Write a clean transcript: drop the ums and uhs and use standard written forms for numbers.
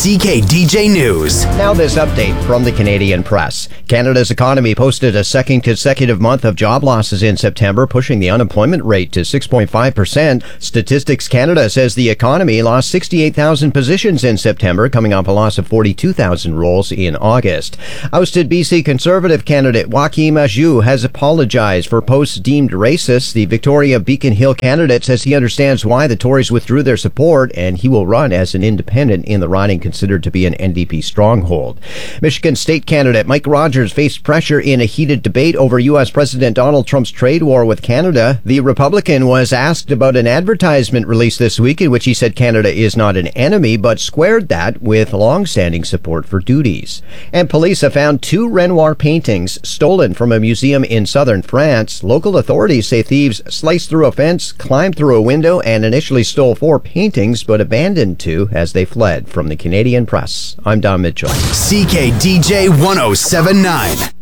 CKDJ News. Now this update from the Canadian Press. Canada's economy posted a second consecutive month of job losses in September, pushing the unemployment rate to 6.5%. Statistics Canada says the economy lost 68,000 positions in September, coming off a loss of 42,000 roles in August. Ousted BC Conservative candidate Joachim Ajoux has apologized for posts deemed racist. The Victoria Beacon Hill candidate says he understands why the Tories withdrew their support, and he will run as an independent in the riding considered to be an NDP stronghold. Michigan State candidate Mike Rogers faced pressure in a heated debate over U.S. President Donald Trump's trade war with Canada. The Republican was asked about an advertisement released this week in which he said Canada is not an enemy, but squared that with long-standing support for duties. And police have found 2 Renoir paintings stolen from a museum in southern France. Local authorities say thieves sliced through a fence, climbed through a window, and initially stole 4 paintings, but abandoned 2 as they fled. From the Canadian Press, I'm Don Mitchell. CKDJ 1079.